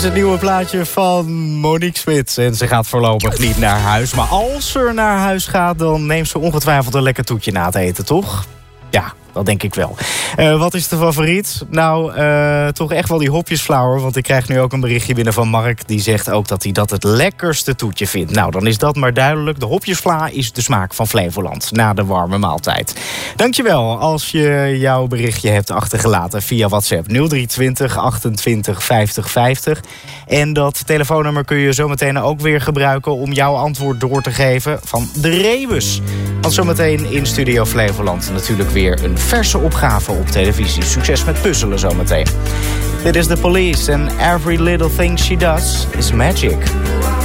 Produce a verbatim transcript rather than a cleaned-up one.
Het nieuwe plaatje van Monique Smit. En ze gaat voorlopig niet naar huis. Maar als ze naar huis gaat, dan neemt ze ongetwijfeld een lekker toetje na het eten, toch? Ja, dat denk ik wel. Uh, wat is de favoriet? Nou, uh, toch echt wel die hopjesflauwer. Want ik krijg nu ook een berichtje binnen van Mark. Die zegt ook dat hij dat het lekkerste toetje vindt. Nou, dan is dat maar duidelijk. De hopjesvla is de smaak van Flevoland. Na de warme maaltijd. Dankjewel als je jouw berichtje hebt achtergelaten via WhatsApp. nul drie twintig achtentwintig vijftig vijftig. En dat telefoonnummer kun je zometeen ook weer gebruiken om jouw antwoord door te geven van de Rebus. Want zometeen in Studio Flevoland natuurlijk weer een verse opgave op televisie. Succes met puzzelen zometeen. Dit is The Police and Every Little Thing She Does is Magic.